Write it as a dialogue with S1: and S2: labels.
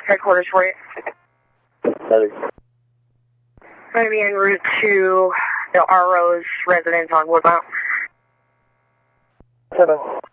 S1: headquarters for you.
S2: Heather.
S1: I'm going to be en route to the RO's residence on Woodmount.
S2: 7.